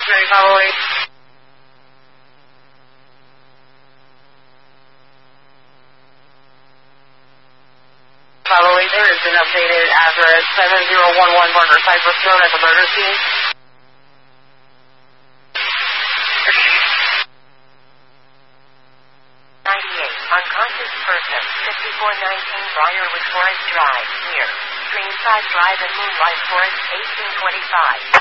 Cemetery, following. Following, there is an updated address, 7011 Barker Cypress Road at the murder scene. Unconscious person, 5419 Briarwood Forest Drive, near Streamside Drive and Moonlight Forest, 1825.